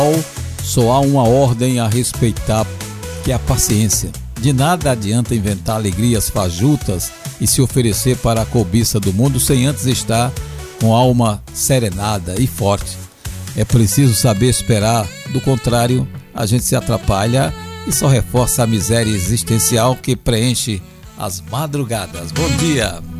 Só há uma ordem a respeitar, que é a paciência. De nada adianta inventar alegrias fajutas e se oferecer para a cobiça do mundo sem antes estar com a alma serenada e forte. É preciso saber esperar, do contrário, a gente se atrapalha e só reforça a miséria existencial que preenche as madrugadas. Bom dia!